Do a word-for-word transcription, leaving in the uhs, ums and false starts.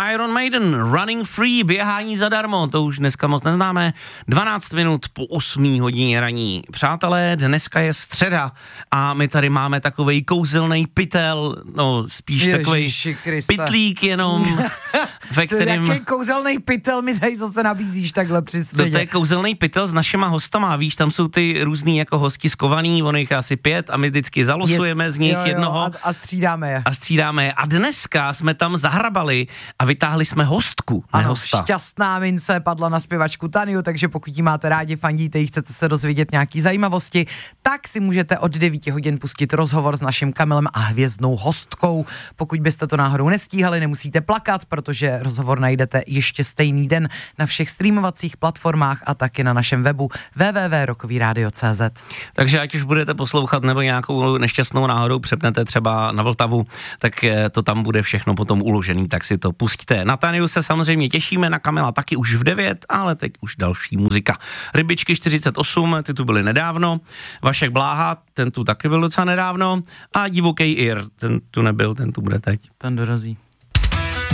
Iron Maiden, Running Free, běhání zadarmo, to už dneska moc neznáme. dvanáct minut po osmé hodině raní. Přátelé, dneska je středa a my tady máme takovej kouzelný pytel, no spíš takovej pytlík jenom, ve kterým... Jaký kouzelný pytel mi tady zase nabízíš takhle při středě? To je kouzelný pytel s našima hostama, víš, tam jsou ty různý jako hosti skovaný, on jich asi pět a my vždycky zalosujeme yes, z nich jo, jo, jednoho. A, a střídáme je. A střídáme je. A dneska jsme tam zahrabali a vytáhli jsme hostku, ne ano, hosta. Šťastná mince padla na zpěvačku Taniu, takže pokud jí máte rádi, fandíte jí, chcete se dozvědět nějaký zajímavosti, tak si můžete od devíti hodin pustit rozhovor s naším Kamilem a hvězdnou hostkou. Pokud byste to náhodou nestíhali, nemusíte plakat, protože rozhovor najdete ještě stejný den na všech streamovacích platformách a taky na našem webu w w w tečka rockový rádio tečka c z. Takže ať už budete poslouchat nebo nějakou nešťastnou náhodou přepnete třeba na Vltavu, tak to tam bude všechno potom uložený, tak si to pustíte. Na Taniu se samozřejmě těšíme, na Kamila taky už v devět, ale teď už další muzika. Rybičky čtyřicet osm, ty tu byly nedávno, Vašek Bláha, ten tu taky byl docela nedávno a Divoký Ir, ten tu nebyl, ten tu bude teď. Ten dorazí.